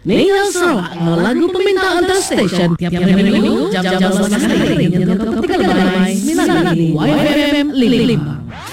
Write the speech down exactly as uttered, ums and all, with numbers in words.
Ningal Sarawak, lagu permintaan antar stesen tiap minggu jam-jam sebelas hari dengan tiga Minalani Y F M lima.